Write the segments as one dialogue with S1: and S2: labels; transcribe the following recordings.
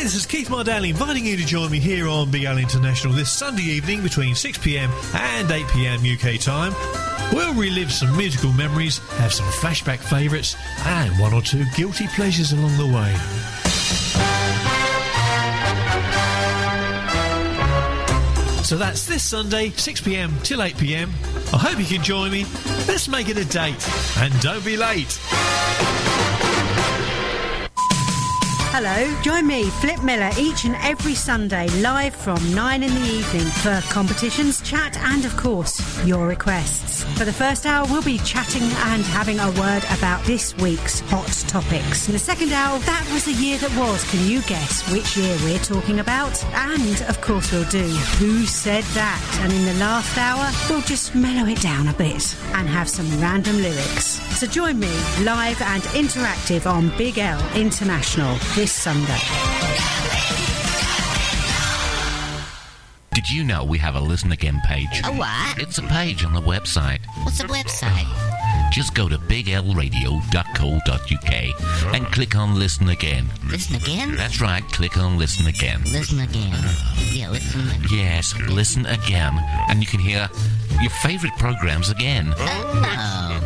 S1: this is Keith Mardell inviting you to join me here on Big Al International this Sunday evening between 6pm and 8pm UK time. We'll relive some musical memories, have some flashback favourites, and one or two guilty pleasures along the way. So that's this Sunday, 6pm till 8pm. I hope you can join me. Let's make it a date, and don't be late.
S2: Hello, join me, Flip Miller, each and every Sunday, live from 9 in the evening for competitions, chat and, of course, your requests. For the first hour, we'll be chatting and having a word about this week's hot topics. In the second hour, that was the year that was. Can you guess which year we're talking about? And, of course, we'll do Who Said That? And in the last hour, we'll just mellow it down a bit and have some random lyrics. So join me, live and interactive on Big L International this Sunday.
S3: Did you know we have a Listen Again page?
S4: A what?
S3: It's a page on the website.
S4: What's the website?
S3: Just go to biglradio.co.uk and click on Listen Again.
S4: Listen again?
S3: That's right, click on Listen Again.
S4: Listen again. Yeah, listen.
S3: Yes, Listen Again. And you can hear your favourite programmes again.
S4: Oh.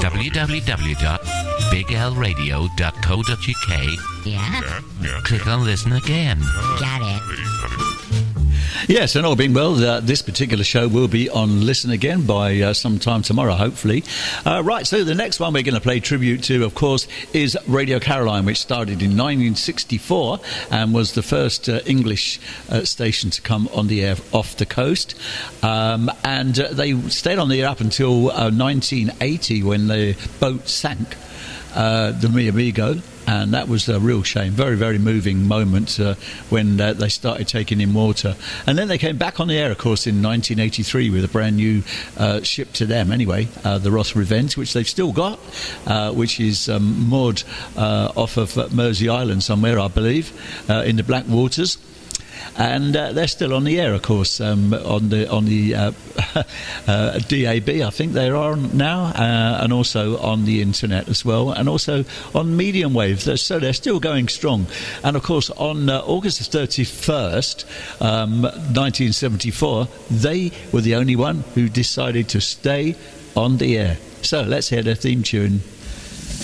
S3: www.biglradio.co.uk.
S4: Yeah?
S3: Click on Listen Again.
S4: Got it.
S5: Yes, and all being well, this particular show will be on Listen Again by sometime tomorrow, hopefully. Right, so the next one we're going to play tribute to, of course, is Radio Caroline, which started in 1964 and was the first English station to come on the air off the coast. And they stayed on the air up until 1980 when the boat sank, the Mi Amigo. And that was a real shame. Very, very moving moment when they started taking in water. And then they came back on the air, of course, in 1983 with a brand new ship to them anyway, the Ross Revenge, which they've still got, which is moored off of Mersey Island somewhere, I believe, in the Black Waters. And they're still on the air, of course, on the DAB, I think they are now, and also on the internet as well, and also on medium wave. So they're still going strong. And of course, on August the 31st, 1974, they were the only one who decided to stay on the air. So let's hear their theme tune.